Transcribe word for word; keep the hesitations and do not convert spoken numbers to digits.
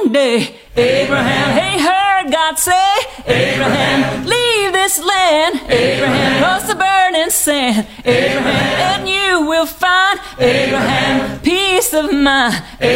one day. Abraham, he heard God say, Abraham, leave this land. Abraham, cross the burning sand. Abraham, and you will find, Abraham, peace of mind.